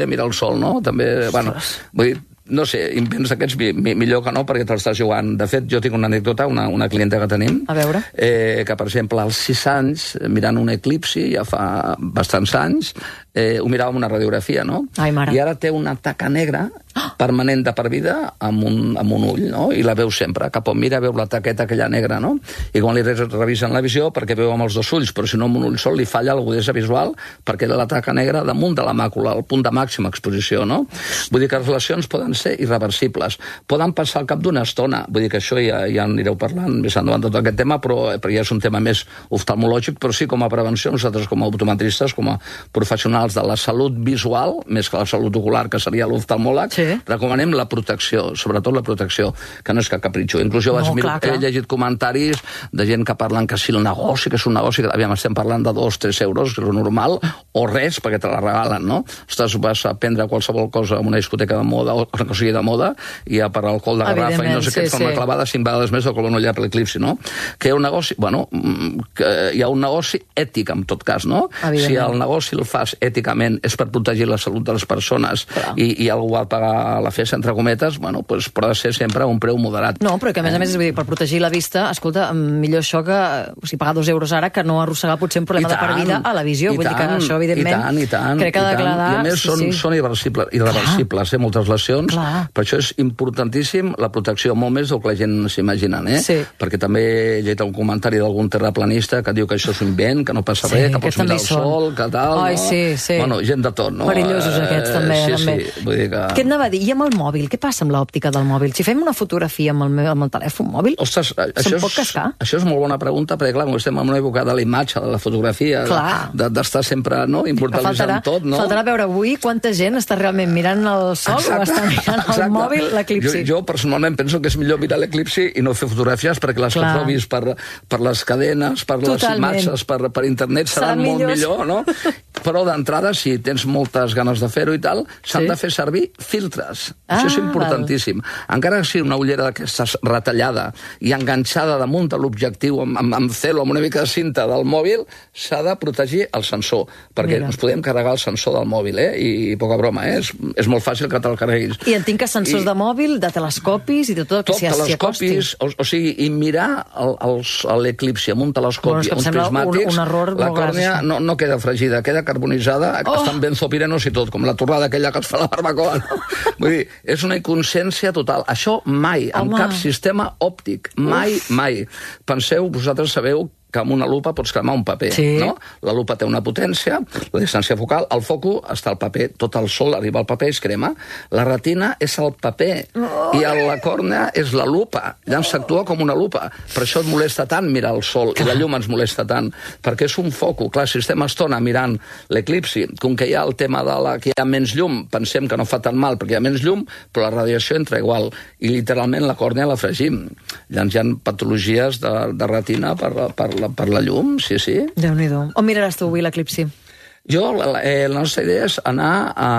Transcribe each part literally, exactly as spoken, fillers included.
mira el sol, no? També, bueno, vull dir, no sé, invents d'aquests mi, millor que no, perquè te'ls estàs jugant. De fet, jo tinc una anècdota, una, una clienta que tenim, a veure, eh, que, per exemple, als sis anys, mirant un eclipsi, ja fa bastants anys, eh, ho mirava amb una radiografia, no? Ai, mare. I ara té una taca negra permanent de per vida amb un, amb un ull, no? I la veu sempre. Cap on mira veu la taqueta aquella negra, no? I quan li revisen la visió, perquè veu amb els dos ulls, però si no amb un ull sol li falla l'agudesa visual, perquè la taca negra damunt de la màcula, al punt de màxima exposició, no? Vull dir que les relacions poden ser irreversibles. Poden passar al cap d'una estona. Vull dir que això ja, ja anireu parlant més endavant de tot aquest tema, però, però ja és un tema més oftalmològic, però sí com a prevenció, nosaltres com a optometristes, com a professionals de la salut visual, més que la salut ocular, que seria l'oftalmòleg, sí, recomanem la protecció, sobretot la protecció, que no és cap capritxo. Inclús jo no, vaig, clar, he llegit comentaris de gent que parlen que si el negoci, que és un negoci, que aviam, estem parlant de dos, tres euros, que és normal, o res, perquè te la regalen, no? Estàs, vas a prendre qualsevol cosa en una discoteca de moda, o que sigui de moda, i a per alcohol de garrafa, i no sé què, sí, fa una clavada cinc vegades més del que no hi ha per l'eclipsi, no? Que hi ha un negoci, bueno, que hi ha un negoci ètic, en tot cas, no? Si el negoci el fas èticament és per protegir la salut de les persones i, i algú ha de pagar la festa, entre cometes, bueno, pues, però ha de ser sempre un preu moderat. No, però que a més a més, vull dir, per protegir la vista, escolta, millor això que, o sigui, pagar dos euros ara que no arrossegar potser un problema de per vida a la visió. Vull dir que això, evidentment, i tant, i tant, crec que ha de quedar... I a més són, sí, sí. són irreversibles, irreversibles eh, moltes lesions. Clar. Per això és importantíssim la protecció, molt més del que la gent s'imagina, eh? Sí. Perquè també he llegit un comentari d'algun terraplanista que diu que això és un invent, que no passa sí, res, que pots mirar el sol, que tal, Ai, no? Sí, sí. Bueno, gent de tot, no? Perillosos aquests, també. Sí, també. sí, vull dir que... Què anava a dir? I amb el mòbil? Què passa amb l'òptica del mòbil? Si fem una fotografia amb el, meu, amb el telèfon mòbil, Ostres, se'm pot cascar? Això és molt bona pregunta, perquè clar, estem en una època de la imatge, de la fotografia, d'estar sempre, no, immortalitzant tot, no? Faltarà veure avui quanta gent està realment mirant el sol exacte, o està mirant exacte. el mòbil l'eclipsi. Jo, jo personalment penso que és millor mirar l'eclipsi i no fer fotografies, perquè les clar. que trobis per, per les cadenes, per Totalment. les imatges, per, per internet, seran Serà molt millor, no? Però d'entrada, si tens moltes ganes de fer-ho i tal, s'han sí? de fer servir filtres. Ah, Això és importantíssim. Val. Encara que sigui una ullera d'aquestes retallada i enganxada damunt de l'objectiu amb, amb, amb celo, amb una mica de cinta del mòbil, s'ha de protegir el sensor, perquè Mira. ens podem carregar el sensor del mòbil, eh? I, i poca broma, eh? És, és molt fàcil que te'l carreguis. I en tinc que sensors I, de mòbil, de telescopis i de tot el que s'hi acosti. Telescopis, o, o sigui, i mirar l'eclipsi amb un telescopi, bueno, uns prismàtics, un, un error la còrnea no, no queda fregida, queda carbonitzada, oh. està amb benzopirenos i tot, com la torrada aquella que es fa la barbacoa, no? Vull dir, és una inconsciència total. Això mai, en Home. cap sistema òptic, mai, Uf. mai. Penseu, vosaltres sabeu que amb una lupa pots cremar un paper, sí. no? La lupa té una potència, la distància focal, al foco està el paper, tot el sol arriba al paper i es crema. La retina és el paper oh. i la còrnea és la lupa. Llavors s'actua com una lupa. Per això et molesta tant mirar el sol Clar. i la llum ens molesta tant, perquè és un foco. Clar, si estem estona mirant l'eclipsi, com que hi ha el tema de la, que hi ha menys llum, pensem que no fa tan mal perquè hi ha menys llum, però la radiació entra igual i literalment la còrnea la fregim. Llavors hi ha patologies de, de retina per, per la, per la llum, sí, sí. Déu-n'hi-do. On miraràs tu avui l'eclipsi? Jo, la, eh, la nostra idea és anar a,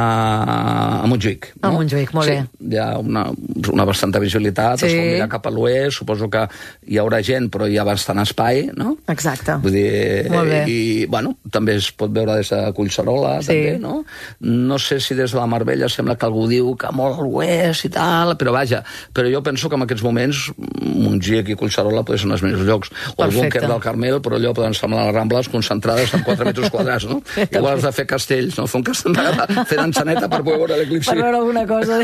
a Montjuïc. No? A Montjuïc, molt sí, bé. Hi ha una, una bastanta visibilitat, sí. es pot mirar cap a l'oest, suposo que hi haurà gent, però hi ha bastant espai, no? Exacte. Vull dir, molt bé. I, bueno, també es pot veure des de Collserola, sí. també, no? No sé si des de la Marbella sembla que algú diu que molt a l'oest i tal, però vaja, però jo penso que en aquests moments Montjuïc i Collserola poden ser els millors llocs. O el búnquer del Carmel, però allò poden semblar les Rambles concentrades en quatre metres quadrats, no? Igual has de fer castells, no? Fer un castell de fer d'enxaneta per poder veure l'eclipsi. Per veure alguna cosa.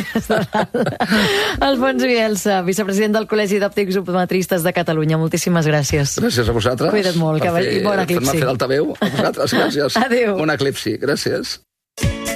Alfons Bielsa, vicepresident del Col·legi d'Òptics Optometristes de Catalunya. Moltíssimes gràcies. Gràcies a vosaltres. Cuida't molt, que vagi bon eclipsi. Per fer l'altaveu. A vosaltres, gràcies. Adéu. Bon eclipsi, gràcies.